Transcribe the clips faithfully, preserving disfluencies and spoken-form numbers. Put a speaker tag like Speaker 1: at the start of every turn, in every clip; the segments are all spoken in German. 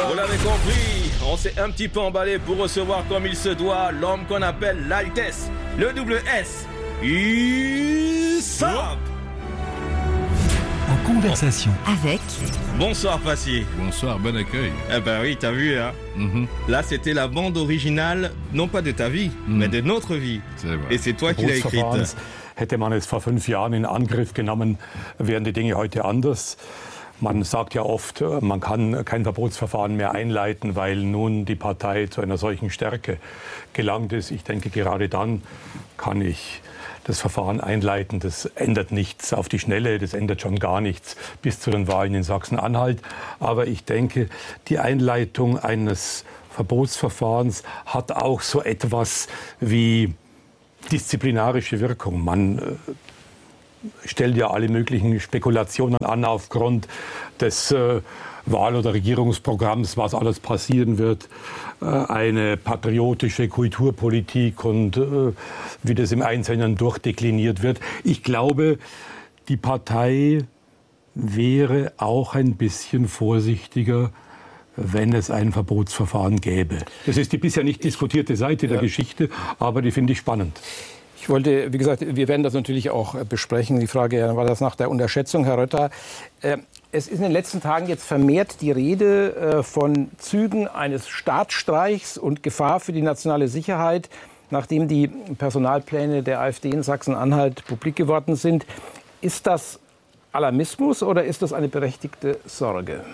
Speaker 1: Vous l'avez compris, on s'est un petit peu emballé pour recevoir comme il se doit l'homme qu'on appelle l'Altesse, le double S, Issap.
Speaker 2: En conversation
Speaker 3: avec...
Speaker 1: Bonsoir Fassier.
Speaker 4: Bonsoir, bon accueil.
Speaker 1: Eh ben oui, t'as vu, hein.
Speaker 4: Mm-hmm.
Speaker 1: Là, c'était la bande originale, non pas de ta vie, mm. mais de notre vie.
Speaker 4: C'est vrai.
Speaker 1: Et c'est toi qui l'as écrite.
Speaker 5: Hätte man es vor fünf Jahren in Angriff genommen, wären die Dinge heute anders. Man sagt ja oft, man kann kein Verbotsverfahren mehr einleiten, weil nun die Partei zu einer solchen Stärke gelangt ist. Ich denke, gerade dann kann ich das Verfahren einleiten. Das ändert nichts auf die Schnelle, das ändert schon gar nichts bis zu den Wahlen in Sachsen-Anhalt. Aber ich denke, die Einleitung eines Verbotsverfahrens hat auch so etwas wie disziplinarische Wirkung. Man äh, stellt ja alle möglichen Spekulationen an aufgrund des äh, Wahl- oder Regierungsprogramms, was alles passieren wird, äh, eine patriotische Kulturpolitik und äh, wie das im Einzelnen durchdekliniert wird. Ich glaube, die Partei wäre auch ein bisschen vorsichtiger, wenn es ein Verbotsverfahren gäbe. Das ist die bisher nicht diskutierte Seite der ja. Geschichte, aber die finde ich spannend.
Speaker 6: Ich wollte, wie gesagt, wir werden das natürlich auch besprechen. Die Frage war das nach der Unterschätzung, Herr Rötter. Es ist in den letzten Tagen jetzt vermehrt die Rede von Zügen eines Staatsstreichs und Gefahr für die nationale Sicherheit, nachdem die Personalpläne der AfD in Sachsen-Anhalt publik geworden sind. Ist das Alarmismus oder ist das eine berechtigte Sorge?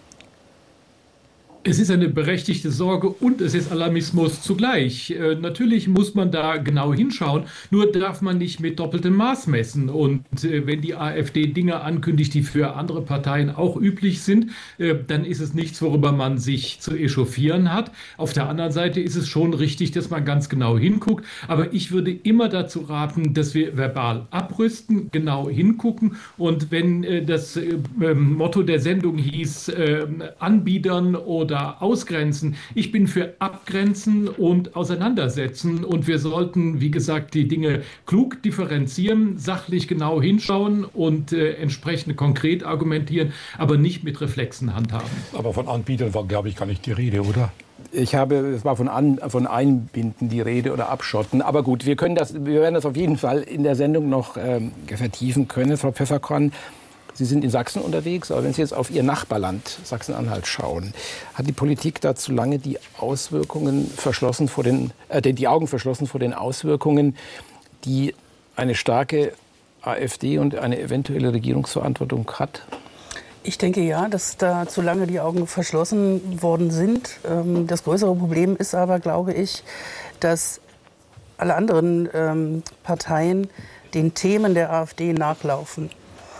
Speaker 7: Es ist eine berechtigte Sorge und es ist Alarmismus zugleich. Äh, natürlich muss man da genau hinschauen, nur darf man nicht mit doppeltem Maß messen. Und äh, wenn die AfD Dinge ankündigt, die für andere Parteien auch üblich sind, äh, dann ist es nichts, worüber man sich zu echauffieren hat. Auf der anderen Seite ist es schon richtig, dass man ganz genau hinguckt. Aber ich würde immer dazu raten, dass wir verbal abrüsten, genau hingucken. Und wenn äh, das äh, Motto der Sendung hieß, äh, Anbietern oder ausgrenzen. Ich bin für Abgrenzen und Auseinandersetzen und wir sollten, wie gesagt, die Dinge klug differenzieren, sachlich genau hinschauen und äh, entsprechend konkret argumentieren, aber nicht mit Reflexen handhaben.
Speaker 5: Aber von Anbietern war, glaube ich, gar nicht die Rede, oder?
Speaker 6: Ich habe, es war von, an, von Einbinden die Rede oder Abschotten. Aber gut, wir können das, wir werden das auf jeden Fall in der Sendung noch ähm, vertiefen können, Frau Pfefferkorn. Sie sind in Sachsen unterwegs, aber wenn Sie jetzt auf Ihr Nachbarland Sachsen-Anhalt schauen, hat die Politik da zu lange die Auswirkungen verschlossen vor den, äh, die Augen verschlossen vor den Auswirkungen, die eine starke AfD und eine eventuelle Regierungsverantwortung hat?
Speaker 8: Ich denke ja, dass da zu lange die Augen verschlossen worden sind. Das größere Problem ist aber, glaube ich, dass alle anderen ähm, Parteien den Themen der AfD nachlaufen.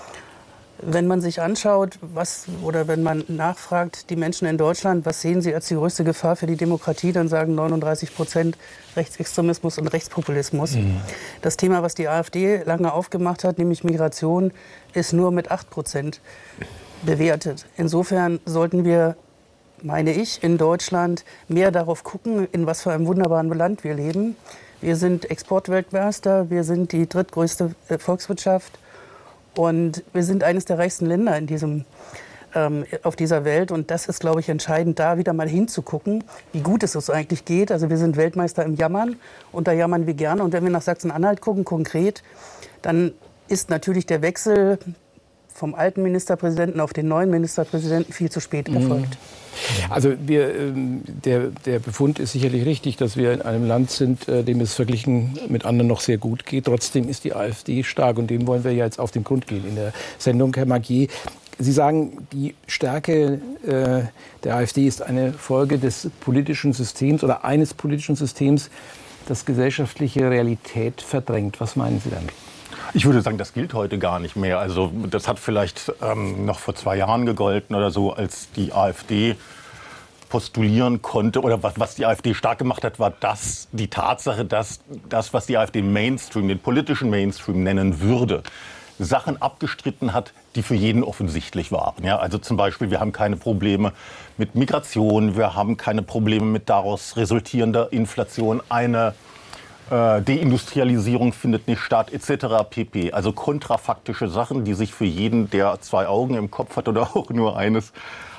Speaker 8: Wenn man sich anschaut, was, oder wenn man nachfragt, die Menschen in Deutschland, was sehen sie als die größte Gefahr für die Demokratie, dann sagen neununddreißig Prozent Rechtsextremismus und Rechtspopulismus. Mhm. Das Thema, was die AfD lange aufgemacht hat, nämlich Migration, ist nur mit acht Prozent bewertet. Insofern sollten wir, meine ich, in Deutschland mehr darauf gucken, in was für einem wunderbaren Land wir leben. Wir sind Exportweltmeister, wir sind die drittgrößte Volkswirtschaft. Und wir sind eines der reichsten Länder in diesem, ähm, auf dieser Welt. Und das ist, glaube ich, entscheidend, da wieder mal hinzugucken, wie gut es uns eigentlich geht. Also wir sind Weltmeister im Jammern und da jammern wir gerne. Und wenn wir nach Sachsen-Anhalt gucken, konkret, dann ist natürlich der Wechsel vom alten Ministerpräsidenten auf den neuen Ministerpräsidenten viel zu spät erfolgt.
Speaker 6: Also wir, der, der Befund ist sicherlich richtig, dass wir in einem Land sind, dem es verglichen mit anderen noch sehr gut geht. Trotzdem ist die AfD stark und dem wollen wir ja jetzt auf den Grund gehen in der Sendung, Herr Magier. Sie sagen, die Stärke äh, der AfD ist eine Folge des politischen Systems oder eines politischen Systems, das gesellschaftliche Realität verdrängt. Was meinen Sie damit?
Speaker 9: Ich würde sagen, das gilt heute gar nicht mehr. Also das hat vielleicht ähm, noch vor zwei Jahren gegolten oder so, als die AfD postulieren konnte oder was, was die AfD stark gemacht hat, war das die Tatsache, dass das, was die AfD Mainstream, den politischen Mainstream nennen würde, Sachen abgestritten hat, die für jeden offensichtlich waren. Ja, also zum Beispiel, wir haben keine Probleme mit Migration, wir haben keine Probleme mit daraus resultierender Inflation, eine äh, Deindustrialisierung findet nicht statt, et cetera pp. Also kontrafaktische Sachen, die sich für jeden, der zwei Augen im Kopf hat oder auch nur eines,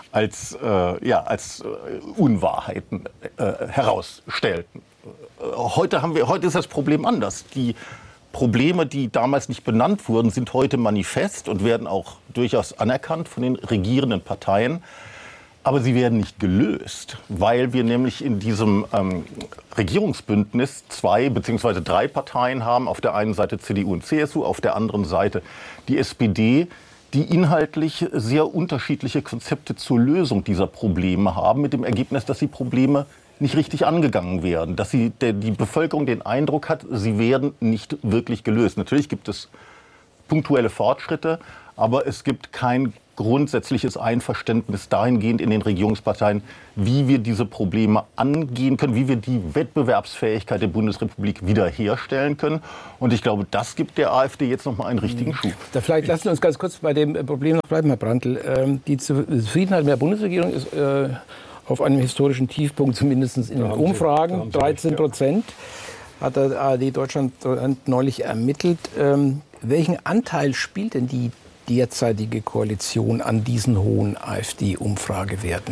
Speaker 9: als, äh, ja, als äh, Unwahrheiten äh, herausstellten. Heute, haben wir, heute ist das Problem anders. Die Probleme, die damals nicht benannt wurden, sind heute manifest und werden auch durchaus anerkannt von den regierenden Parteien. Aber sie werden nicht gelöst, weil wir nämlich in diesem ähm, Regierungsbündnis zwei bzw. drei Parteien haben. Auf der einen Seite C D U und C S U, auf der anderen Seite die S P D, die inhaltlich sehr unterschiedliche Konzepte zur Lösung dieser Probleme haben, mit dem Ergebnis, dass die Probleme nicht richtig angegangen werden, dass sie, der, die Bevölkerung den Eindruck hat, sie werden nicht wirklich gelöst. Natürlich gibt es punktuelle Fortschritte, aber es gibt kein grundsätzliches Einverständnis dahingehend in den Regierungsparteien, wie wir diese Probleme angehen können, wie wir die Wettbewerbsfähigkeit der Bundesrepublik wiederherstellen können. Und ich glaube, das gibt der AfD jetzt noch mal einen richtigen Schub.
Speaker 6: Da vielleicht lassen Sie uns ganz kurz bei dem Problem noch bleiben, Herr Brandl. Ähm, die Zufriedenheit mit der Bundesregierung ist äh, auf einem historischen Tiefpunkt, zumindest in den Umfragen, dreizehn Prozent, hat der A R D Deutschland neulich ermittelt. Ähm, welchen Anteil spielt denn die derzeitige Koalition an diesen hohen AfD-Umfragewerten?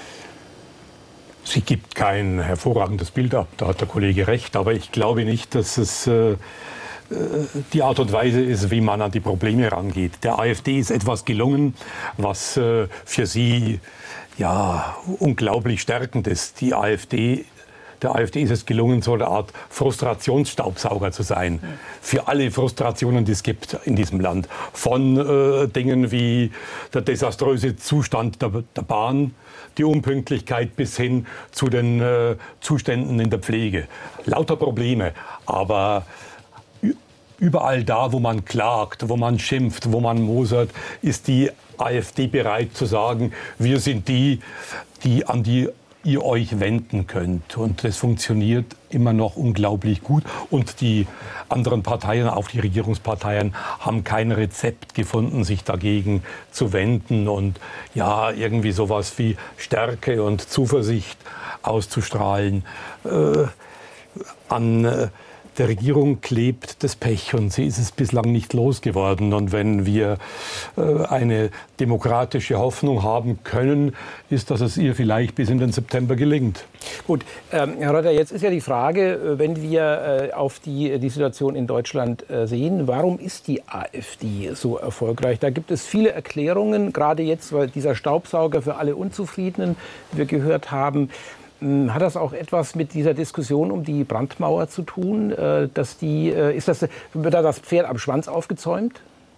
Speaker 5: Sie gibt kein hervorragendes Bild ab, da hat der Kollege recht. Aber ich glaube nicht, dass es äh, die Art und Weise ist, wie man an die Probleme rangeht. Der AfD ist etwas gelungen, was äh, für sie ja, unglaublich stärkend ist. Die AfD Der AfD ist es gelungen, so eine Art Frustrationsstaubsauger zu sein. Für alle Frustrationen, die es gibt in diesem Land. Von äh, Dingen wie der desaströse Zustand der, der Bahn, die Unpünktlichkeit bis hin zu den äh, Zuständen in der Pflege. Lauter Probleme, aber überall da, wo man klagt, wo man schimpft, wo man mosert, ist die AfD bereit zu sagen, wir sind die, die an die ihr euch wenden könnt. Und das funktioniert immer noch unglaublich gut. Und die anderen Parteien, auch die Regierungsparteien, haben kein Rezept gefunden, sich dagegen zu wenden und ja, irgendwie sowas wie Stärke und Zuversicht auszustrahlen. Äh, an äh, der Regierung klebt das Pech und sie ist es bislang nicht losgeworden. Und wenn wir äh, eine demokratische Hoffnung haben können, ist, dass es ihr vielleicht bis in den September gelingt.
Speaker 6: Gut, ähm, Herr Reuter, jetzt ist ja die Frage, wenn wir äh, auf die, die Situation in Deutschland äh, sehen, warum ist die AfD so erfolgreich? Da gibt es viele Erklärungen, gerade jetzt, weil dieser Staubsauger für alle Unzufriedenen, die wir gehört haben. Hat das auch etwas mit dieser Diskussion um die Brandmauer zu tun? Dass die, ist das, wird da das Pferd am Schwanz aufgezäumt?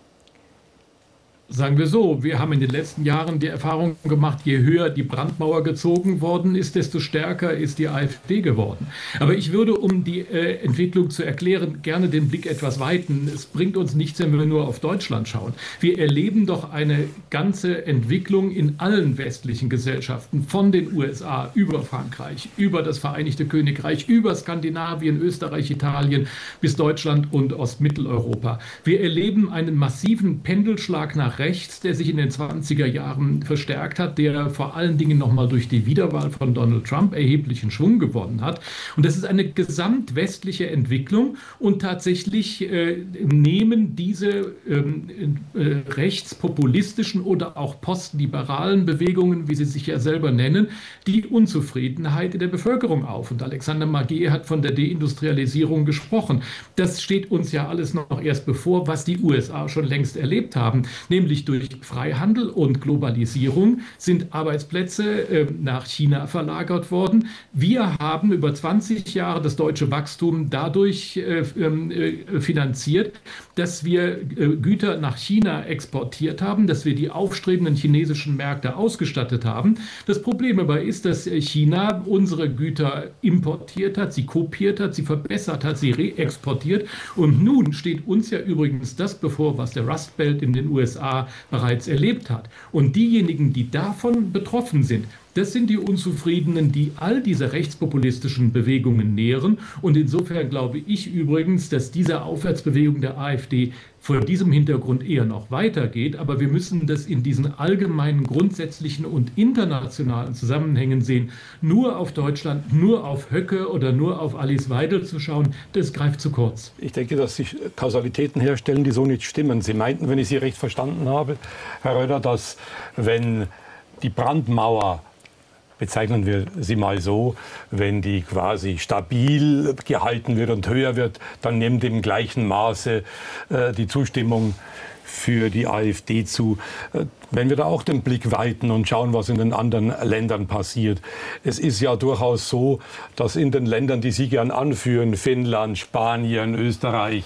Speaker 7: Sagen wir so, wir haben in den letzten Jahren die Erfahrung gemacht, je höher die Brandmauer gezogen worden ist, desto stärker ist die AfD geworden. Aber ich würde, um die äh, Entwicklung zu erklären, gerne den Blick etwas weiten. Es bringt uns nichts, wenn wir nur auf Deutschland schauen. Wir erleben doch eine ganze Entwicklung in allen westlichen Gesellschaften, von den U S A über Frankreich, über das Vereinigte Königreich, über Skandinavien, Österreich, Italien bis Deutschland und Ostmitteleuropa. Wir erleben einen massiven Pendelschlag nach rechts, der sich in den zwanziger Jahren verstärkt hat, der vor allen Dingen nochmal durch die Wiederwahl von Donald Trump erheblichen Schwung gewonnen hat. Und das ist eine gesamtwestliche Entwicklung und tatsächlich äh, nehmen diese ähm, äh, rechtspopulistischen oder auch postliberalen Bewegungen, wie sie sich ja selber nennen, die Unzufriedenheit in der Bevölkerung auf. Und Alexander Magier hat von der Deindustrialisierung gesprochen. Das steht uns ja alles noch erst bevor, was die U S A schon längst erlebt haben. Nämlich durch Freihandel und Globalisierung sind Arbeitsplätze äh, nach China verlagert worden. Wir haben über zwanzig Jahre das deutsche Wachstum dadurch äh, äh, finanziert, dass wir äh, Güter nach China exportiert haben, dass wir die aufstrebenden chinesischen Märkte ausgestattet haben. Das Problem aber ist, dass China unsere Güter importiert hat, sie kopiert hat, sie verbessert hat, sie reexportiert. Und nun steht uns ja übrigens das bevor, was der Rust Belt in den U S A bereits erlebt hat. Und diejenigen, die davon betroffen sind, das sind die Unzufriedenen, die all diese rechtspopulistischen Bewegungen nähren. Und insofern glaube ich übrigens, dass diese Aufwärtsbewegung der AfD vor diesem Hintergrund eher noch weitergeht. Aber wir müssen das in diesen allgemeinen, grundsätzlichen und internationalen Zusammenhängen sehen. Nur auf Deutschland, nur auf Höcke oder nur auf Alice Weidel zu schauen, das greift zu kurz.
Speaker 5: Ich denke, dass sich Kausalitäten herstellen, die so nicht stimmen. Sie meinten, wenn ich Sie recht verstanden habe, Herr Röder, dass wenn die Brandmauer, bezeichnen wir sie mal so, wenn die quasi stabil gehalten wird und höher wird, dann nimmt im gleichen Maße äh, die Zustimmung für die AfD zu. Äh, wenn wir da auch den Blick weiten und schauen, was in den anderen Ländern passiert. Es ist ja durchaus so, dass in den Ländern, die Sie gern anführen, Finnland, Spanien, Österreich,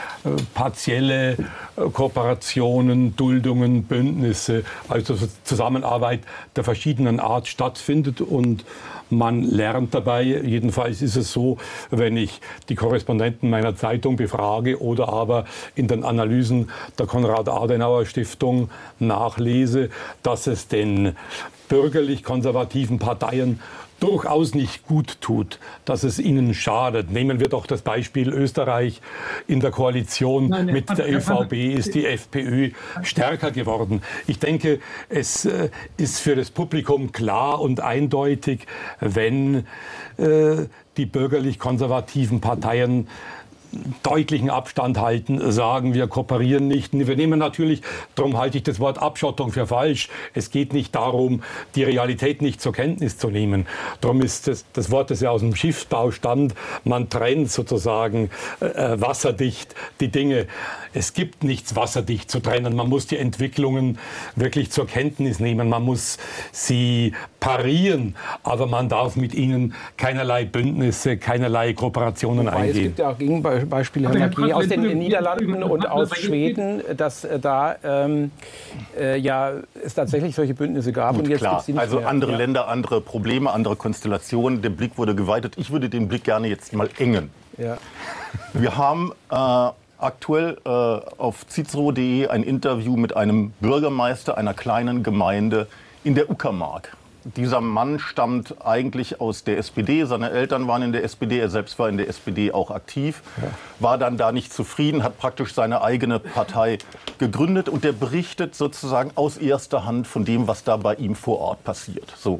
Speaker 5: partielle Kooperationen, Duldungen, Bündnisse, also Zusammenarbeit der verschiedenen Art stattfindet und man lernt dabei. Jedenfalls ist es so, wenn ich die Korrespondenten meiner Zeitung befrage oder aber in den Analysen der Konrad-Adenauer-Stiftung nachlese, dass es den bürgerlich-konservativen Parteien durchaus nicht gut tut, dass es ihnen schadet. Nehmen wir doch das Beispiel Österreich. In der Koalition Nein, mit der ÖVP ist die FPÖ stärker geworden. Ich denke, es äh, ist für das Publikum klar und eindeutig, wenn äh, die bürgerlich-konservativen Parteien deutlichen Abstand halten, sagen, wir kooperieren nicht. Wir nehmen natürlich, darum halte ich das Wort Abschottung für falsch. Es geht nicht darum, die Realität nicht zur Kenntnis zu nehmen. Darum ist das, das Wort, das ja aus dem Schiffsbau stammt, man trennt sozusagen äh, wasserdicht die Dinge. Es gibt nichts wasserdicht zu trennen. Man muss die Entwicklungen wirklich zur Kenntnis nehmen. Man muss sie parieren, aber man darf mit ihnen keinerlei Bündnisse, keinerlei Kooperationen
Speaker 6: Wobei,
Speaker 5: eingehen.
Speaker 6: Es gibt ja auch Gegenbeispiele, Herr Marquet, aus den Niederlanden und aus Schweden, dass äh, da ähm, äh, ja, es tatsächlich solche Bündnisse gab.
Speaker 9: Gut,
Speaker 6: und jetzt
Speaker 9: klar.
Speaker 6: gibt's die nicht
Speaker 9: also
Speaker 6: mehr.
Speaker 9: andere
Speaker 6: ja.
Speaker 9: Länder, andere Probleme, andere Konstellationen. Der Blick wurde geweitet. Ich würde den Blick gerne jetzt mal engen.
Speaker 6: Ja.
Speaker 9: Wir haben äh, aktuell äh, auf cicero punkt de ein Interview mit einem Bürgermeister einer kleinen Gemeinde in der Uckermark. Dieser Mann stammt eigentlich aus der S P D, seine Eltern waren in der S P D, er selbst war in der S P D auch aktiv, ja. war dann da nicht zufrieden, hat praktisch seine eigene Partei gegründet und der berichtet sozusagen aus erster Hand von dem, was da bei ihm vor Ort passiert. So.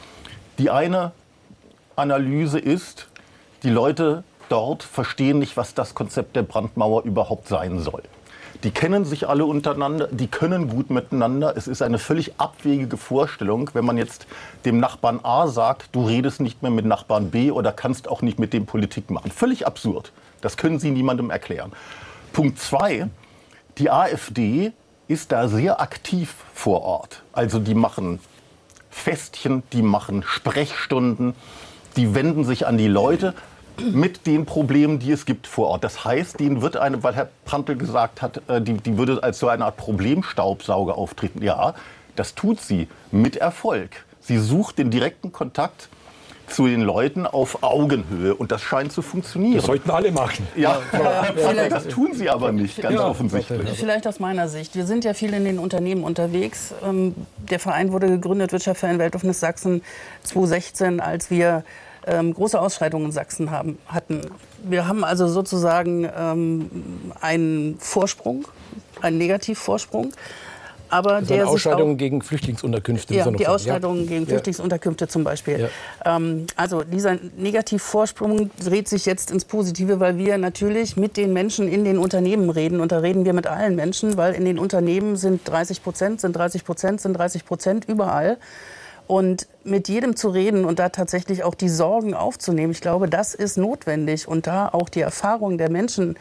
Speaker 9: Die eine Analyse ist, die Leute dort verstehen nicht, was das Konzept der Brandmauer überhaupt sein soll. Die kennen sich alle untereinander, die können gut miteinander. Es ist eine völlig abwegige Vorstellung, wenn man jetzt dem Nachbarn A sagt, du redest nicht mehr mit Nachbarn B oder kannst auch nicht mit dem Politik machen. Völlig absurd. Das können Sie niemandem erklären. Punkt zwei, die AfD ist da sehr aktiv vor Ort. Also die machen Festchen, die machen Sprechstunden, die wenden sich an die Leute mit den Problemen, die es gibt vor Ort. Das heißt, denen wird eine, weil Herr Prantl gesagt hat, die, die würde als so eine Art Problemstaubsauger auftreten. Ja, das tut sie mit Erfolg. Sie sucht den direkten Kontakt zu den Leuten auf Augenhöhe und das scheint zu funktionieren.
Speaker 5: Das sollten alle machen.
Speaker 9: Ja, ja, das tun sie aber nicht, ganz ja, offensichtlich.
Speaker 8: Vielleicht aus meiner Sicht. Wir sind ja viel in den Unternehmen unterwegs. Der Verein wurde gegründet, Wirtschaft für ein weltoffenes Sachsen, zweitausendsechzehn, als wir ähm, große Ausschreitungen in Sachsen haben, hatten. Wir haben also sozusagen ähm, einen Vorsprung, einen Negativvorsprung. Aber
Speaker 6: das
Speaker 8: der
Speaker 6: Ausschreitungen
Speaker 8: auch,
Speaker 6: gegen Flüchtlingsunterkünfte.
Speaker 8: Ja, die Ausschreitungen ja. gegen Flüchtlingsunterkünfte zum Beispiel. Ja. Ähm, also dieser Negativvorsprung dreht sich jetzt ins Positive, weil wir natürlich mit den Menschen in den Unternehmen reden. Und da reden wir mit allen Menschen, weil in den Unternehmen sind dreißig Prozent, sind dreißig Prozent, sind dreißig Prozent überall. Und mit jedem zu reden und da tatsächlich auch die Sorgen aufzunehmen, ich glaube, das ist notwendig. Und da auch die Erfahrung der Menschen,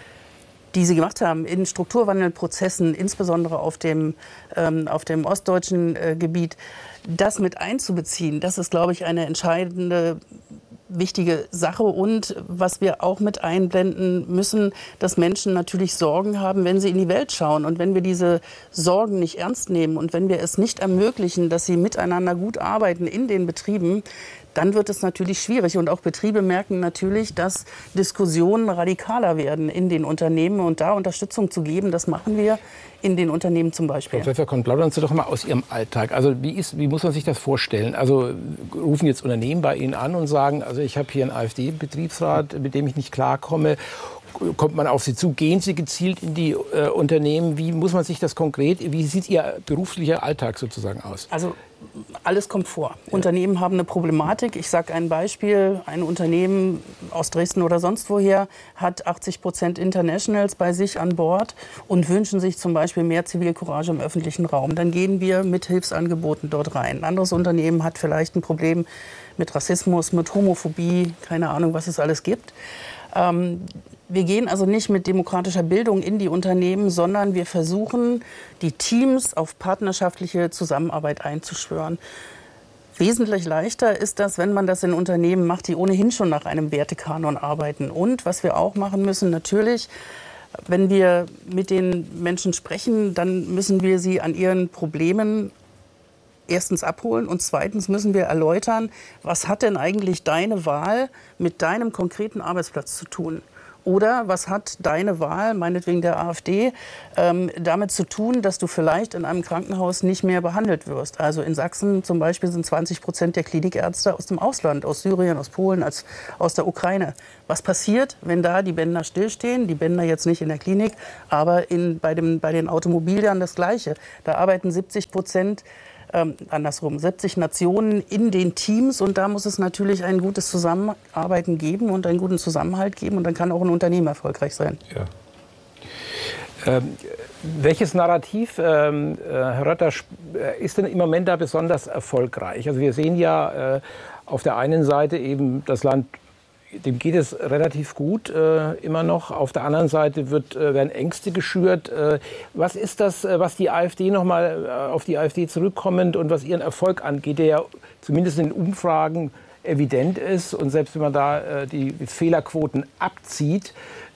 Speaker 8: die sie gemacht haben in Strukturwandelprozessen, insbesondere auf dem, ähm, auf dem ostdeutschen äh, Gebiet, das mit einzubeziehen, das ist, glaube ich, eine entscheidende, wichtige Sache. Und was wir auch mit einblenden müssen, dass Menschen natürlich Sorgen haben, wenn sie in die Welt schauen. Und wenn wir diese Sorgen nicht ernst nehmen und wenn wir es nicht ermöglichen, dass sie miteinander gut arbeiten in den Betrieben, dann wird es natürlich schwierig. Und auch Betriebe merken natürlich, dass Diskussionen radikaler werden in den Unternehmen. Und da Unterstützung zu geben, das machen wir in den Unternehmen zum Beispiel.
Speaker 6: Frau Pfefferkorn, plaudern Sie doch mal aus Ihrem Alltag. Also wie, ist, wie muss man sich das vorstellen? Also rufen jetzt Unternehmen bei Ihnen an und sagen, also ich habe hier einen AfD-Betriebsrat, mit dem ich nicht klarkomme. kommt man auf Sie zu? Gehen Sie gezielt in die äh, Unternehmen? Wie muss man sich das konkret, wie sieht Ihr beruflicher Alltag sozusagen aus?
Speaker 8: Also alles kommt vor. Ja. Unternehmen haben eine Problematik. Ich sage ein Beispiel. Ein Unternehmen aus Dresden oder sonst woher hat achtzig Prozent Internationals bei sich an Bord und wünschen sich zum Beispiel mehr Zivilcourage im öffentlichen Raum. Dann gehen wir mit Hilfsangeboten dort rein. Ein anderes Unternehmen hat vielleicht ein Problem mit Rassismus, mit Homophobie, keine Ahnung, was es alles gibt. Ähm, wir gehen also nicht mit demokratischer Bildung in die Unternehmen, sondern wir versuchen, die Teams auf partnerschaftliche Zusammenarbeit einzuschwören. Wesentlich leichter ist das, wenn man das in Unternehmen macht, die ohnehin schon nach einem Wertekanon arbeiten. Und was wir auch machen müssen, natürlich, wenn wir mit den Menschen sprechen, dann müssen wir sie an ihren Problemen erstens abholen und zweitens müssen wir erläutern, was hat denn eigentlich deine Wahl mit deinem konkreten Arbeitsplatz zu tun? Oder was hat deine Wahl, meinetwegen der AfD, ähm, damit zu tun, dass du vielleicht in einem Krankenhaus nicht mehr behandelt wirst? Also in Sachsen zum Beispiel sind zwanzig Prozent der Klinikärzte aus dem Ausland, aus Syrien, aus Polen, als, aus der Ukraine. Was passiert, wenn da die Bänder stillstehen? Die Bänder jetzt nicht in der Klinik, aber in, bei, dem, bei den Automobilern das Gleiche. Da arbeiten siebzig Prozent Ähm, andersrum, siebzig Nationen in den Teams und da muss es natürlich ein gutes Zusammenarbeiten geben und einen guten Zusammenhalt geben und dann kann auch ein Unternehmen erfolgreich sein.
Speaker 6: Ja. Ähm, welches Narrativ, ähm, Herr Rötter, ist denn im Moment da besonders erfolgreich? Also wir sehen ja äh, auf der einen Seite eben das Land, dem geht es relativ gut äh, immer noch. Auf der anderen Seite wird, äh, werden Ängste geschürt. Äh, was ist das, äh, was die AfD noch mal äh, auf die AfD zurückkommend und was ihren Erfolg angeht, der ja zumindest in den Umfragen evident ist und selbst wenn man da äh, die Fehlerquoten abzieht,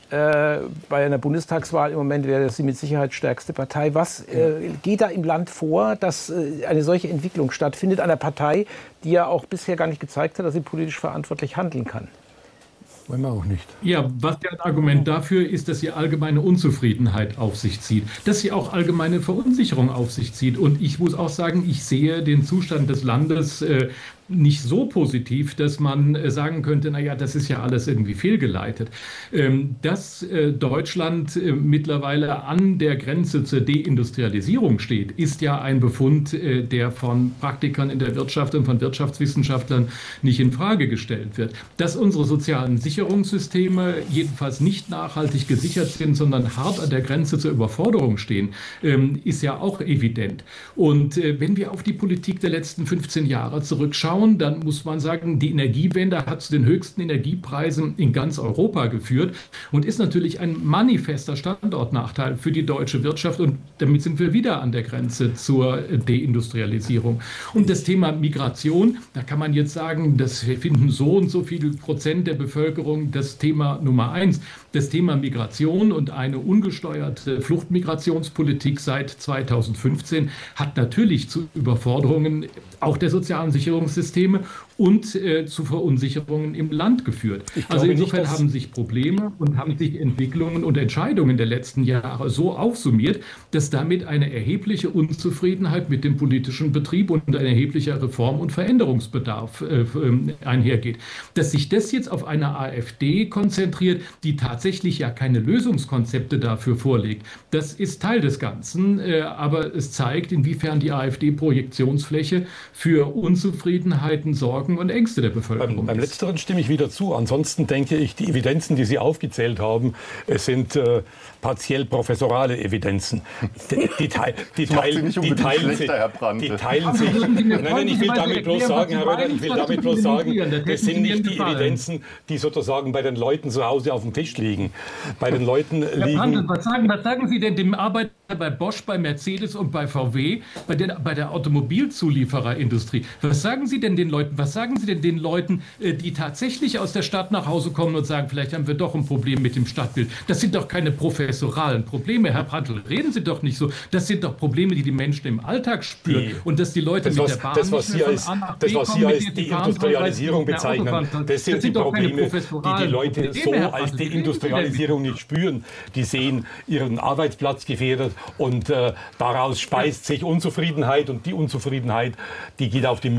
Speaker 6: äh, bei einer Bundestagswahl im Moment wäre das die mit Sicherheit stärkste Partei. Was äh, geht da im Land vor, dass äh, eine solche Entwicklung stattfindet, einer Partei, die ja auch bisher gar nicht gezeigt hat, dass sie politisch verantwortlich handeln kann?
Speaker 5: Wollen wir auch nicht.
Speaker 7: Ja, was ja ein Argument dafür ist, dass sie allgemeine Unzufriedenheit auf sich zieht, dass sie auch allgemeine Verunsicherung auf sich zieht. Und ich muss auch sagen, ich sehe den Zustand des Landes äh, nicht so positiv, dass man äh, sagen könnte, naja, das ist ja alles irgendwie fehlgeleitet. Ähm, dass äh, Deutschland äh, mittlerweile an der Grenze zur Deindustrialisierung steht, ist ja ein Befund, äh, der von Praktikern in der Wirtschaft und von Wirtschaftswissenschaftlern nicht in Frage gestellt wird. Dass unsere sozialen Sicherungssysteme jedenfalls nicht nachhaltig gesichert sind, sondern hart an der Grenze zur Überforderung stehen, ähm, ist ja auch evident. Und äh, wenn wir auf die Politik der letzten fünfzehn Jahre zurückschauen, dann muss man sagen, die Energiewende hat zu den höchsten Energiepreisen in ganz Europa geführt und ist natürlich ein manifester Standortnachteil für die deutsche Wirtschaft. Und damit sind wir wieder an der Grenze zur Deindustrialisierung. Und das Thema Migration, da kann man jetzt sagen, das finden so und so viele Prozent der Bevölkerung das Thema Nummer eins. Das Thema Migration und eine ungesteuerte Fluchtmigrationspolitik seit zweitausendfünfzehn hat natürlich zu Überforderungen auch der sozialen Sicherungssysteme und äh, zu Verunsicherungen im Land geführt. Also insofern nicht, haben sich Probleme und haben sich Entwicklungen und Entscheidungen der letzten Jahre so aufsummiert, dass damit eine erhebliche Unzufriedenheit mit dem politischen Betrieb und ein erheblicher Reform- und Veränderungsbedarf äh, einhergeht. Dass sich das jetzt auf eine AfD konzentriert, die tatsächlich ja keine Lösungskonzepte dafür vorlegt, das ist Teil des Ganzen, äh, aber es zeigt, inwiefern die AfD Projektionsfläche für Unzufriedenheiten, Sorgen und Ängste der Bevölkerung.
Speaker 5: Beim, beim Letzteren stimme ich wieder zu. Ansonsten denke ich, die Evidenzen, die Sie aufgezählt haben, es sind äh, partiell professorale Evidenzen. Die, die, teil, die, teil, die teilen sich. Die teilen sich. Nein, nein, ich will damit bloß sagen, Herr Röder, ich will damit bloß sagen, das sind nicht die Evidenzen, die sozusagen bei den Leuten zu Hause auf dem Tisch liegen. Bei den Leuten liegen...
Speaker 7: Handel, was, sagen, was sagen Sie denn dem Arbeiter bei Bosch, bei Mercedes und bei V W, bei, den, bei der Automobilzuliefererindustrie? Was sagen Sie denn den Leuten? Was sagen Sie denn den Leuten, die tatsächlich aus der Stadt nach Hause kommen und sagen, vielleicht haben wir doch ein Problem mit dem Stadtbild? Das sind doch keine professoralen Probleme, Herr Brandl. Reden Sie doch nicht so. Das sind doch Probleme, die die Menschen im Alltag spüren. Die, und dass die Leute mit
Speaker 5: was,
Speaker 7: der Bahn
Speaker 5: das, was
Speaker 7: nicht mehr
Speaker 5: als, von A nach B das, was Sie als Deindustrialisierung bezeichnen, das sind, das sind die Probleme, die die Leute so als Deindustrialisierung nicht spüren. Die sehen ihren Arbeitsplatz gefährdet und äh, daraus speist sich Unzufriedenheit und die Unzufriedenheit, die geht auf die Mühlen der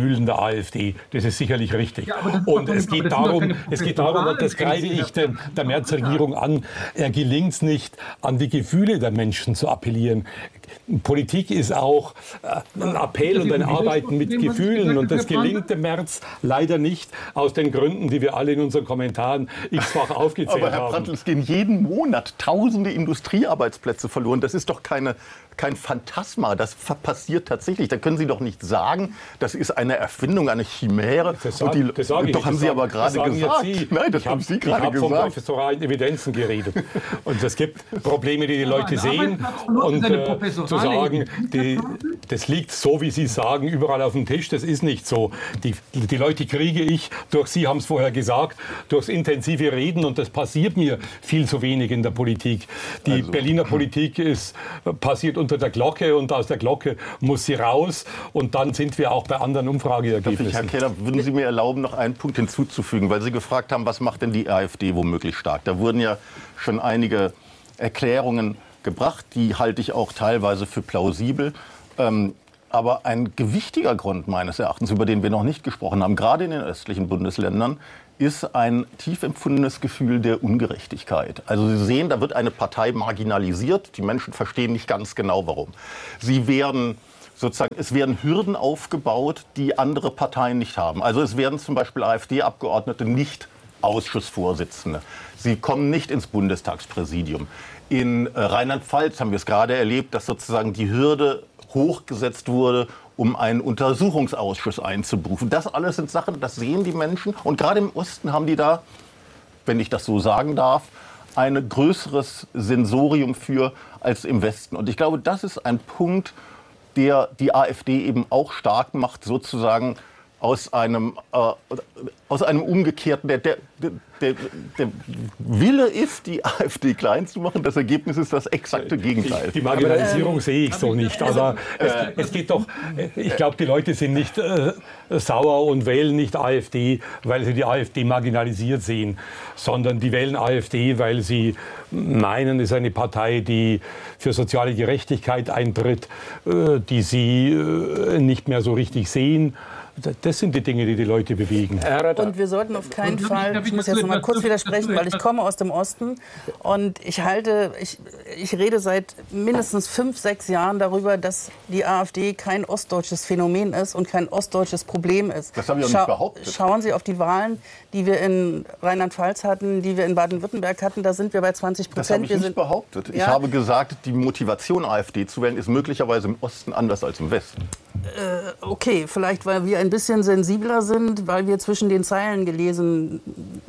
Speaker 5: AfD. Das ist sicherlich richtig.
Speaker 7: Ja, aber das ist
Speaker 5: und
Speaker 7: doch
Speaker 5: es
Speaker 7: keine-
Speaker 5: geht
Speaker 7: aber das sind doch
Speaker 5: darum,
Speaker 7: keine
Speaker 5: es geht darum, und das
Speaker 7: professionalen
Speaker 5: greife ich der,
Speaker 7: Ängste.
Speaker 5: der Merz-Regierung an, er gelingt es nicht, an die Gefühle der Menschen zu appellieren. Politik ist auch äh, ein Appell und ein Arbeiten mit Gefühlen. Und das gelingt dem Merz leider nicht, aus den Gründen, die wir alle in unseren Kommentaren x-fach aufgezählt
Speaker 9: Aber Herr
Speaker 5: haben.
Speaker 9: Brandl, es gehen jeden Monat tausende Industriearbeitsplätze verloren. Das ist doch keine, kein Phantasma. Das fa- passiert tatsächlich. Da können Sie doch nicht sagen, das ist eine Erfindung, eine Chimäre.
Speaker 5: Das,
Speaker 9: Und
Speaker 5: sag,
Speaker 9: die,
Speaker 5: das sage ich
Speaker 9: doch
Speaker 5: nicht.
Speaker 9: haben
Speaker 5: Das
Speaker 9: Sie
Speaker 5: sagen-
Speaker 9: aber
Speaker 5: das
Speaker 9: gerade
Speaker 5: sagen
Speaker 9: gesagt.
Speaker 5: jetzt Sie.
Speaker 9: Nein, das
Speaker 5: ich
Speaker 9: haben Sie
Speaker 5: ich
Speaker 9: gerade
Speaker 5: hab von
Speaker 9: gesagt.
Speaker 5: professoralen Evidenzen geredet. Und es gibt Probleme, die die
Speaker 7: Aber
Speaker 5: Leute
Speaker 7: ein
Speaker 5: sehen.
Speaker 7: Arbeitsplatz verloren
Speaker 5: Und
Speaker 7: ist eine
Speaker 5: äh, zu
Speaker 7: professorale
Speaker 5: sagen,
Speaker 7: Evidenz.
Speaker 5: die, das liegt so, wie Sie sagen, überall auf dem Tisch, das ist nicht so. Die, die Leute kriege ich, durch Sie haben es vorher gesagt, durchs intensive Reden. Und das passiert mir viel zu wenig in der Politik. Die
Speaker 9: Also,
Speaker 5: Berliner Politik ist, passiert unter der Glocke und aus der Glocke muss sie raus. Und dann sind wir auch bei anderen
Speaker 9: Darf ich, Herr
Speaker 5: Umfrageergebnissen.
Speaker 9: Keller, würden Sie mir erlauben, noch einen Punkt hinzuzufügen, weil Sie gefragt haben, was macht denn die AfD womöglich stark? Da wurden ja schon einige Erklärungen gebracht, die halte ich auch teilweise für plausibel. Ähm, aber ein gewichtiger Grund meines Erachtens, über den wir noch nicht gesprochen haben, gerade in den östlichen Bundesländern, ist ein tief empfundenes Gefühl der Ungerechtigkeit. Also Sie sehen, da wird eine Partei marginalisiert. Die Menschen verstehen nicht ganz genau, warum. Sie werden sozusagen, es werden Hürden aufgebaut, die andere Parteien nicht haben. Also es werden zum Beispiel AfD-Abgeordnete nicht Ausschussvorsitzende. Sie kommen nicht ins Bundestagspräsidium. In äh, Rheinland-Pfalz haben wir es gerade erlebt, dass sozusagen die Hürde hochgesetzt wurde, um einen Untersuchungsausschuss einzuberufen. Das alles sind Sachen, das sehen die Menschen. Und gerade im Osten haben die da, wenn ich das so sagen darf, ein größeres Sensorium für als im Westen. Und ich glaube, das ist ein Punkt, der die AfD eben auch stark macht, sozusagen aus einem, äh, aus einem umgekehrten, der, der, der, der Wille ist, die AfD klein zu machen. Das Ergebnis ist das exakte Gegenteil.
Speaker 5: Die, die Marginalisierung ähm, sehe ich so nicht. Aber es, es geht doch, ich glaube, die Leute sind nicht äh, sauer und wählen nicht AfD, weil sie die AfD marginalisiert sehen, sondern die wählen AfD, weil sie meinen, es ist eine Partei, die für soziale Gerechtigkeit eintritt, äh, die sie äh, nicht mehr so richtig sehen. Das sind die Dinge, die die Leute bewegen.
Speaker 8: Und wir sollten auf keinen Fall, ich muss jetzt noch mal kurz widersprechen, weil ich komme aus dem Osten und ich halte, ich, ich rede seit mindestens fünf, sechs Jahren darüber, dass die AfD kein ostdeutsches Phänomen ist und kein ostdeutsches Problem ist.
Speaker 9: Das habe ich auch nicht behauptet.
Speaker 8: Schauen Sie auf die Wahlen, die wir in Rheinland-Pfalz hatten, die wir in Baden-Württemberg hatten, da sind wir bei zwanzig Prozent.
Speaker 9: Das habe ich
Speaker 8: wir
Speaker 9: nicht
Speaker 8: sind,
Speaker 9: behauptet. Ich
Speaker 8: Ja.
Speaker 9: habe gesagt, die Motivation, AfD zu wählen, ist möglicherweise im Osten anders als im Westen.
Speaker 8: Äh, okay, vielleicht weil wir ein bisschen sensibler sind, weil wir zwischen den Zeilen gelesen,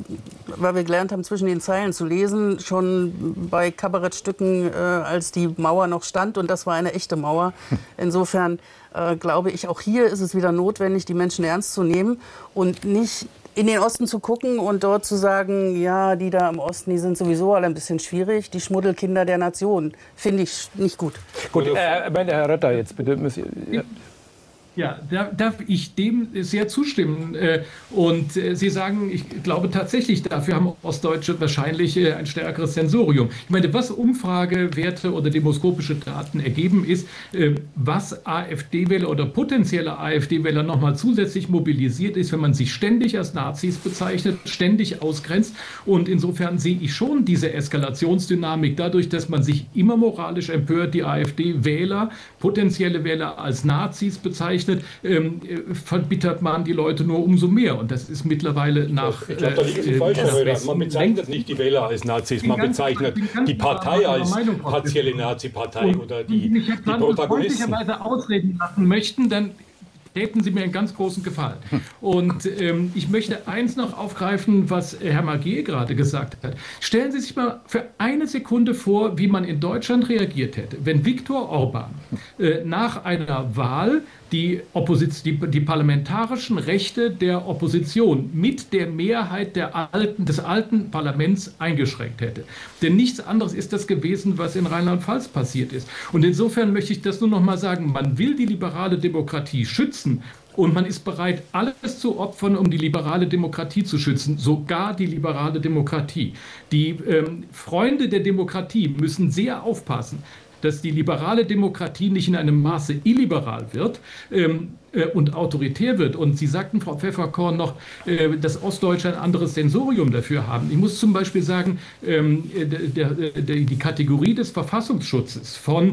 Speaker 8: weil wir gelernt haben, zwischen den Zeilen zu lesen, schon bei Kabarettstücken, äh, als die Mauer noch stand, und das war eine echte Mauer. Insofern äh, glaube ich, auch hier ist es wieder notwendig, die Menschen ernst zu nehmen und nicht in den Osten zu gucken und dort zu sagen, ja, die da im Osten, die sind sowieso alle ein bisschen schwierig, die Schmuddelkinder der Nation. Finde ich nicht gut.
Speaker 6: Gut, äh, meine Herr Rötter, jetzt bitte. Müssen, ja.
Speaker 7: Ja, da darf ich dem sehr zustimmen. Und Sie sagen, ich glaube tatsächlich, dafür haben Ostdeutsche wahrscheinlich ein stärkeres Sensorium. Ich meine, was Umfragewerte oder demoskopische Daten ergeben, ist, was AfD-Wähler oder potenzielle AfD-Wähler nochmal zusätzlich mobilisiert ist, wenn man sich ständig als Nazis bezeichnet, ständig ausgrenzt. Und insofern sehe ich schon diese Eskalationsdynamik dadurch, dass man sich immer moralisch empört, die AfD-Wähler, potenzielle Wähler als Nazis bezeichnet. Ähm, verbittert man die Leute nur umso mehr. Und das ist mittlerweile nach...
Speaker 5: Ich glaube, da liegt Sie
Speaker 7: äh,
Speaker 5: falsch, Herr Röder.
Speaker 7: das-
Speaker 5: Man bezeichnet nicht die Wähler als Nazis, man
Speaker 7: ganz-
Speaker 5: bezeichnet
Speaker 7: ich bin ganz
Speaker 5: die Partei
Speaker 7: anderer
Speaker 5: als
Speaker 7: Meinung, Frau
Speaker 5: partielle
Speaker 7: Christen.
Speaker 5: Nazi-Partei
Speaker 7: Und
Speaker 5: oder
Speaker 7: wenn
Speaker 5: die,
Speaker 7: Sie mich
Speaker 5: die
Speaker 7: jetzt dann
Speaker 5: Protagonisten.
Speaker 7: freundlicherweise ausreden lassen möchten, dann täten Sie mir einen ganz großen Gefallen. Und ähm, ich möchte eins noch aufgreifen, was Herr Magier gerade gesagt hat. Stellen Sie sich mal für eine Sekunde vor, wie man in Deutschland reagiert hätte, wenn Viktor Orban äh, nach einer Wahl die, Opposition, die, die parlamentarischen Rechte der Opposition mit der Mehrheit der alten, des alten Parlaments eingeschränkt hätte. Denn nichts anderes ist das gewesen, was in Rheinland-Pfalz passiert ist. Und insofern möchte ich das nur noch mal sagen, man will die liberale Demokratie schützen. Und man ist bereit, alles zu opfern, um die liberale Demokratie zu schützen, sogar die liberale Demokratie. Die ähm, Freunde der Demokratie müssen sehr aufpassen, dass die liberale Demokratie nicht in einem Maße illiberal wird, ähm, und autoritär wird. Und Sie sagten, Frau Pfefferkorn, noch, dass Ostdeutsche ein anderes Sensorium dafür haben. Ich muss zum Beispiel sagen, die Kategorie des Verfassungsschutzes von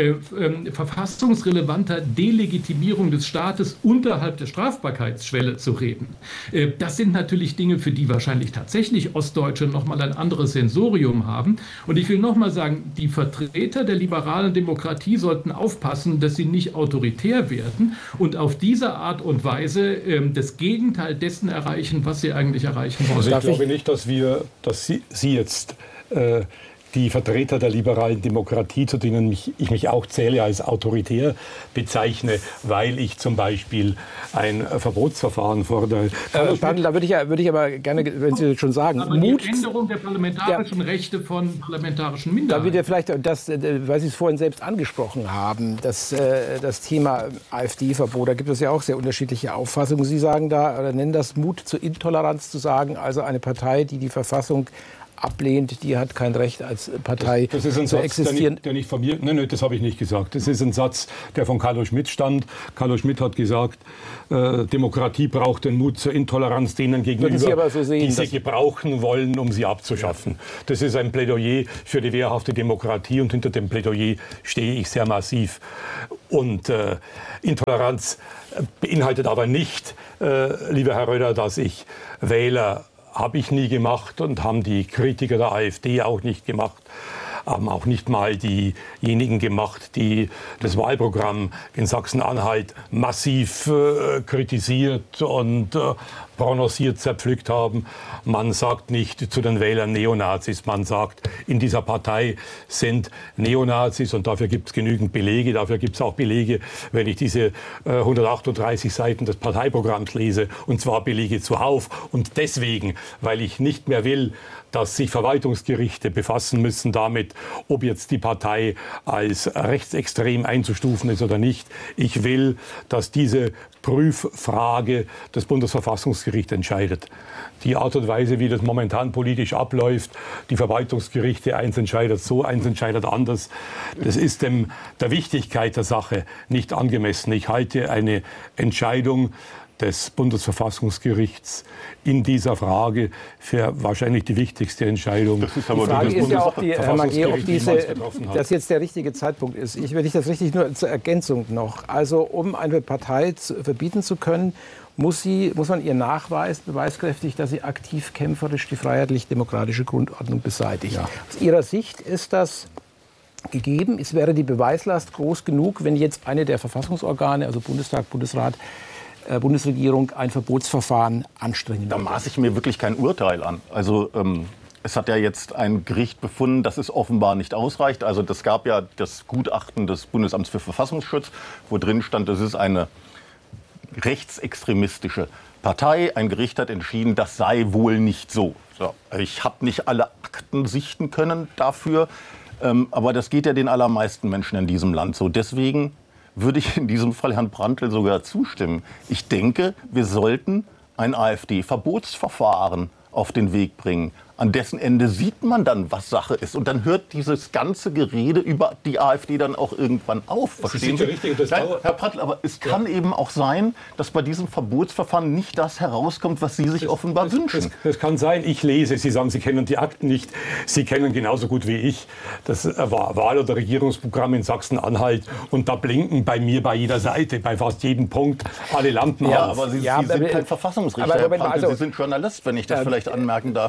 Speaker 7: verfassungsrelevanter Delegitimierung des Staates unterhalb der Strafbarkeitsschwelle zu reden, das sind natürlich Dinge, für die wahrscheinlich tatsächlich Ostdeutsche noch mal ein anderes Sensorium haben. Und ich will noch mal sagen, die Vertreter der liberalen Demokratie sollten aufpassen, dass sie nicht autoritär werden und auf diese Art und Weise ähm, das Gegenteil dessen erreichen, was sie eigentlich erreichen wollen.
Speaker 5: Also ich
Speaker 6: Darf
Speaker 5: glaube
Speaker 6: ich?
Speaker 5: nicht, dass wir, dass Sie, Sie jetzt äh, die Vertreter der liberalen Demokratie, zu denen mich, ich mich auch zähle, als autoritär bezeichne, weil ich zum Beispiel ein Verbotsverfahren fordere.
Speaker 6: Äh, Pardon, da würde ich, ja, würde ich aber gerne, wenn Sie das schon sagen,
Speaker 7: Aber
Speaker 6: Mut,
Speaker 7: die Änderung der parlamentarischen ja. Rechte von parlamentarischen
Speaker 6: da
Speaker 7: Minderheiten.
Speaker 6: wird ja vielleicht, das, weil Sie es vorhin selbst angesprochen haben, das, das Thema AfD-Verbot, da gibt es ja auch sehr unterschiedliche Auffassungen. Sie sagen da, oder nennen das Mut zur Intoleranz zu sagen, also eine Partei, die die Verfassung ablehnt, die hat kein Recht als Partei
Speaker 5: das, das ist ein
Speaker 6: zu
Speaker 5: Satz,
Speaker 6: existieren.
Speaker 5: Der nicht, der nicht von mir, nein, nein, das habe ich nicht gesagt. Das ist ein Satz, der von Carlo Schmitt stammt. Carlo Schmitt hat gesagt, äh, Demokratie braucht den Mut zur Intoleranz denen gegenüber,
Speaker 6: Sie aber so sehen,
Speaker 5: die sie
Speaker 6: dass-
Speaker 5: gebrauchen wollen, um sie abzuschaffen. Das ist ein Plädoyer für die wehrhafte Demokratie und hinter dem Plädoyer stehe ich sehr massiv. Und äh, Intoleranz beinhaltet aber nicht, äh, lieber Herr Röder, dass ich Wähler habe ich nie gemacht und haben die Kritiker der AfD auch nicht gemacht. Haben auch nicht mal diejenigen gemacht, die das Wahlprogramm in Sachsen-Anhalt massiv äh, kritisiert und äh, prononciert, zerpflückt haben. Man sagt nicht zu den Wählern Neonazis, man sagt, in dieser Partei sind Neonazis und dafür gibt es genügend Belege. Dafür gibt es auch Belege, wenn ich diese äh, hundertachtunddreißig Seiten des Parteiprogramms lese, und zwar Belege zuhauf. Und deswegen, weil ich nicht mehr will, dass sich Verwaltungsgerichte befassen müssen damit, ob jetzt die Partei als rechtsextrem einzustufen ist oder nicht. Ich will, dass diese Prüffrage das Bundesverfassungsgericht entscheidet. Die Art und Weise, wie das momentan politisch abläuft, die Verwaltungsgerichte, eins entscheidet so, eins entscheidet anders, das ist dem, der Wichtigkeit der Sache nicht angemessen. Ich halte eine Entscheidung des Bundesverfassungsgerichts in dieser Frage für wahrscheinlich die wichtigste Entscheidung.
Speaker 9: Das ist
Speaker 6: Die
Speaker 9: aber
Speaker 6: Frage
Speaker 9: das
Speaker 6: ist ja auch, die, Herr Magier, ob
Speaker 5: Bundesverfassungsgericht
Speaker 6: diese,
Speaker 5: niemals getroffen hat.
Speaker 6: das jetzt der richtige Zeitpunkt ist. Ich, wenn ich das richtig nur zur Ergänzung noch. Also um eine Partei zu, verbieten zu können, muss, sie, muss man ihr nachweisen, beweiskräftig, dass sie aktiv kämpferisch die freiheitlich-demokratische Grundordnung beseitigt. Ja. Aus Ihrer Sicht ist das gegeben? Es wäre die Beweislast groß genug, wenn jetzt eine der Verfassungsorgane, also Bundestag, Bundesrat, Bundesregierung ein Verbotsverfahren anstrengen.
Speaker 9: Da maße ich mir wirklich kein Urteil an. Also ähm, es hat ja jetzt ein Gericht befunden, dass es offenbar nicht ausreicht. Also das gab ja das Gutachten des Bundesamts für Verfassungsschutz, wo drin stand, das ist eine rechtsextremistische Partei. Ein Gericht hat entschieden, das sei wohl nicht so. So, ich habe nicht alle Akten sichten können dafür, ähm, aber das geht ja den allermeisten Menschen in diesem Land so. Deswegen würde ich in diesem Fall Herrn Brandtl sogar zustimmen. Ich denke, wir sollten ein AfD-Verbotsverfahren auf den Weg bringen. An dessen Ende sieht man dann, was Sache ist. Und dann hört dieses ganze Gerede über die AfD dann auch irgendwann auf. Verstehen Sie?
Speaker 5: Richtig, das
Speaker 9: Nein, Herr Brandtl, aber es kann ja. eben auch sein, dass bei diesem Verbotsverfahren nicht das herauskommt, was Sie sich das, offenbar
Speaker 5: das,
Speaker 9: wünschen.
Speaker 5: Das, das kann sein. Ich lese. Sie sagen, Sie kennen die Akten nicht. Sie kennen genauso gut wie ich das Wahl- oder Regierungsprogramm in Sachsen-Anhalt. Und da blinken bei mir bei jeder Seite, bei fast jedem Punkt alle Lampen
Speaker 9: ja,
Speaker 5: auf.
Speaker 9: Aber Sie,
Speaker 6: ja,
Speaker 9: Sie sind
Speaker 6: aber,
Speaker 9: kein Verfassungsrichter,
Speaker 6: aber,
Speaker 9: Herr
Speaker 6: aber,
Speaker 9: Brandtl.
Speaker 6: also,
Speaker 9: Sie sind Journalist, wenn ich das
Speaker 6: äh,
Speaker 9: vielleicht anmerken darf.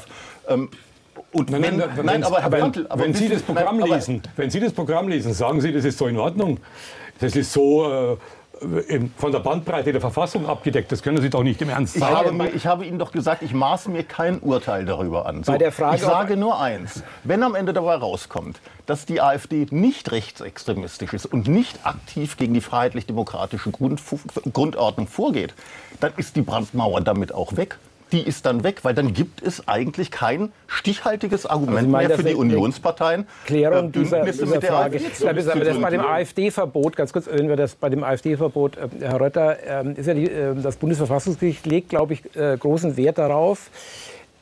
Speaker 9: Und
Speaker 5: nein,
Speaker 9: wenn,
Speaker 5: nein,
Speaker 9: nein,
Speaker 5: nein,
Speaker 9: aber Herr
Speaker 5: wenn,
Speaker 9: Brandtl, aber
Speaker 5: wenn Sie
Speaker 9: wissen-
Speaker 5: das Programm
Speaker 9: nein, aber-
Speaker 5: lesen, wenn Sie das Programm lesen, sagen Sie, das ist so in Ordnung. Das ist so äh, im- von der Bandbreite der Verfassung abgedeckt. Das können Sie doch nicht im Ernst
Speaker 9: Ich
Speaker 5: sagen.
Speaker 9: habe, mir, ich habe Ihnen doch gesagt, ich maße mir kein Urteil darüber an. So,
Speaker 6: Bei der Frage,
Speaker 9: ich sage nur eins. Wenn am Ende dabei rauskommt, dass die AfD nicht rechtsextremistisch ist und nicht aktiv gegen die freiheitlich-demokratische Grund, Grundordnung vorgeht, dann ist die Brandmauer damit auch weg. Die ist dann weg, weil dann gibt es eigentlich kein stichhaltiges Argument
Speaker 6: Sie meinen,
Speaker 9: mehr für
Speaker 6: das
Speaker 9: die
Speaker 6: eine
Speaker 9: Unionsparteien.
Speaker 6: Klärung
Speaker 9: äh,
Speaker 6: dieser,
Speaker 9: Bündnisse
Speaker 6: dieser
Speaker 9: mit der
Speaker 6: Frage.
Speaker 9: AfD zu
Speaker 6: Das, das, das bei dem
Speaker 9: gründen.
Speaker 6: AfD-Verbot, ganz kurz, wenn wir das bei dem AfD-Verbot, äh, Herr Rötter, äh, ist ja die, äh, das Bundesverfassungsgericht legt, glaube ich, äh, großen Wert darauf,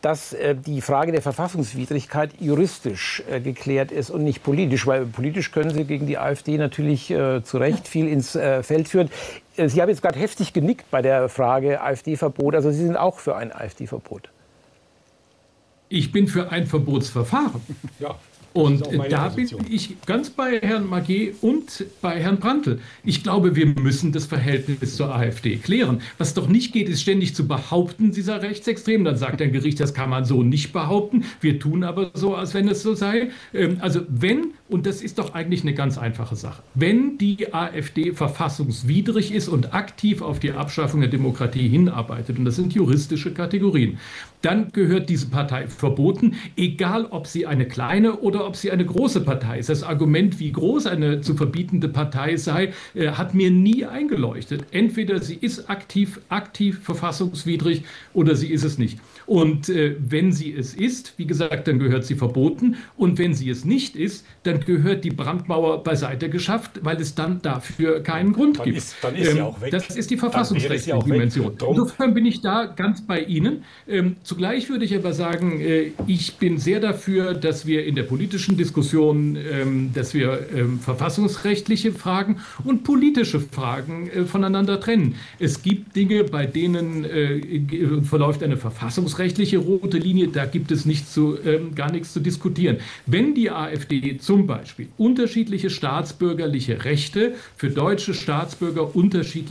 Speaker 6: dass äh, die Frage der Verfassungswidrigkeit juristisch äh, geklärt ist und nicht politisch, weil politisch können Sie gegen die AfD natürlich äh, zu Recht viel ins äh, Feld führen. Äh, Sie haben jetzt gerade heftig genickt bei der Frage AfD-Verbot, also Sie sind auch für ein AfD-Verbot.
Speaker 7: Ich bin für ein Verbotsverfahren.
Speaker 5: Ja.
Speaker 7: Und da bin ich ganz bei Herrn Maget und bei Herrn Brandtl. Ich glaube, wir müssen das Verhältnis zur AfD klären. Was doch nicht geht, ist ständig zu behaupten, sie sei rechtsextrem. Dann sagt ein Gericht, das kann man so nicht behaupten. Wir tun aber so, als wenn es so sei. Also wenn, und das ist doch eigentlich eine ganz einfache Sache, wenn die AfD verfassungswidrig ist und aktiv auf die Abschaffung der Demokratie hinarbeitet, und das sind juristische Kategorien, dann gehört diese Partei verboten, egal ob sie eine kleine oder ob sie eine große Partei ist. Das Argument, wie groß eine zu verbietende Partei sei, äh, hat mir nie eingeleuchtet. Entweder sie ist aktiv, aktiv verfassungswidrig oder sie ist es nicht. Und äh, wenn sie es ist, wie gesagt, dann gehört sie verboten. Und wenn sie es nicht ist, dann gehört die Brandmauer beiseite geschafft, weil es dann dafür keinen Grund
Speaker 5: dann
Speaker 7: gibt.
Speaker 5: Ist, dann ist ähm, sie auch weg.
Speaker 7: Das ist die verfassungsrechtliche Dimension. Insofern bin ich da ganz bei Ihnen. Ähm, zugleich würde ich aber sagen, äh, ich bin sehr dafür, dass wir in der politischen Diskussion, ähm, dass wir ähm, verfassungsrechtliche Fragen und politische Fragen äh, voneinander trennen. Es gibt Dinge, bei denen äh, verläuft eine verfassungsrechtliche rote Linie, da gibt es nichts zu, ähm, gar nichts zu diskutieren. Wenn die AfD zum Beispiel unterschiedliche staatsbürgerliche Rechte für deutsche Staatsbürger unterschiedlich